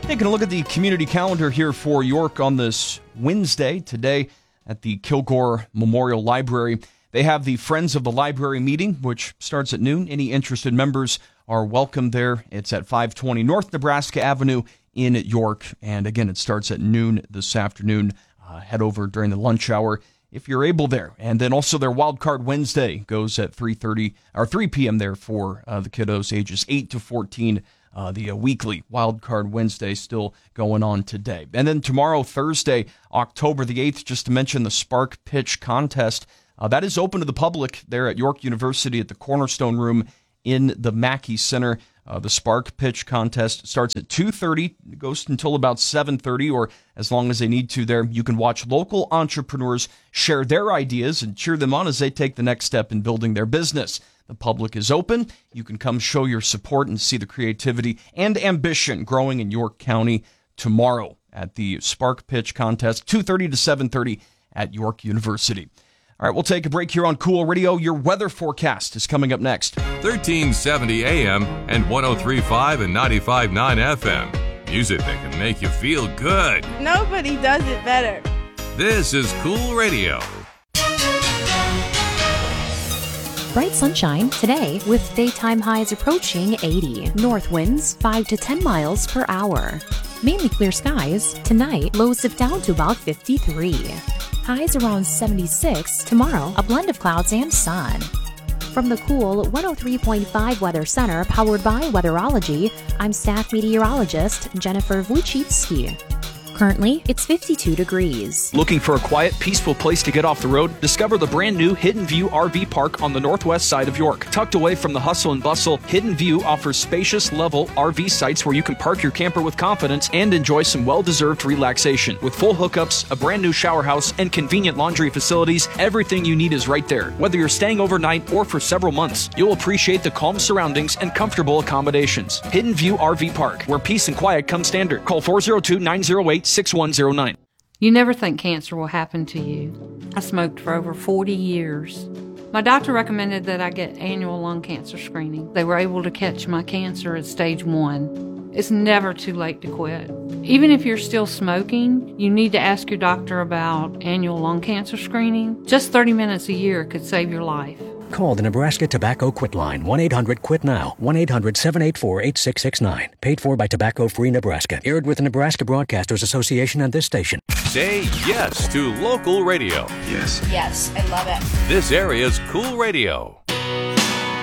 Taking a look at the community calendar here for York on this Wednesday. Today at the Kilgore Memorial Library, they have the Friends of the Library meeting, which starts at noon. Any interested members are welcome there. It's at 520 North Nebraska Avenue in York. And again, it starts at noon this afternoon. Head over during the lunch hour if you're able there. And then also their Wild Card Wednesday goes at 3 p.m. there for the kiddos ages 8 to 14. The weekly Wild Card Wednesday still going on today. And then tomorrow, Thursday, October the 8th, just to mention the Spark Pitch Contest. That is open to the public there at York University at the Cornerstone Room in the Mackey Center. The Spark Pitch Contest starts at 2:30, goes until about 7:30, or as long as they need to there. You can watch local entrepreneurs share their ideas and cheer them on as they take the next step in building their business. The public is open. You can come show your support and see the creativity and ambition growing in York County tomorrow at the Spark Pitch Contest, 2:30 to 7:30 at York University. All right, we'll take a break here on Cool Radio. Your weather forecast is coming up next. 1370 AM and 103.5 and 95.9 FM. Music that can make you feel good. Nobody does it better. This is Cool Radio. Bright sunshine today with daytime highs approaching 80. North winds 5 to 10 miles per hour. Mainly clear skies. Tonight, lows dip down to about 53. Highs around 76. Tomorrow, a blend of clouds and sun. From the Cool 103.5 Weather Center, powered by Weatherology, I'm staff meteorologist Jennifer Wojcicki. Currently, it's 52 degrees. Looking for a quiet, peaceful place to get off the road? Discover the brand new Hidden View RV Park on the northwest side of York. Tucked away from the hustle and bustle, Hidden View offers spacious, level RV sites where you can park your camper with confidence and enjoy some well-deserved relaxation. With full hookups, a brand new shower house, and convenient laundry facilities, everything you need is right there. Whether you're staying overnight or for several months, you'll appreciate the calm surroundings and comfortable accommodations. Hidden View RV Park, where peace and quiet come standard. Call 402-908-6109. You never think cancer will happen to you. I smoked for over 40 years. My doctor recommended that I get annual lung cancer screening. They were able to catch my cancer at stage 1. It's never too late to quit. Even if you're still smoking, you need to ask your doctor about annual lung cancer screening. Just 30 minutes a year could save your life. Call the Nebraska Tobacco Quit Line, 1-800-QUIT-NOW, 1-800-784-8669. Paid for by Tobacco Free Nebraska. Aired with the Nebraska Broadcasters Association and this station. Say yes to local radio. Yes. Yes, I love it. This area's Cool Radio.